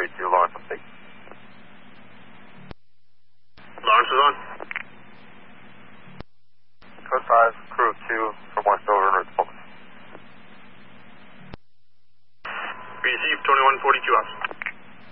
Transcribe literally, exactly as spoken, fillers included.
three two, Lawrence, I'm taking. Lawrence is on. Code five, crew two from West over en route to Pullman. Receive twenty-one forty-two ops.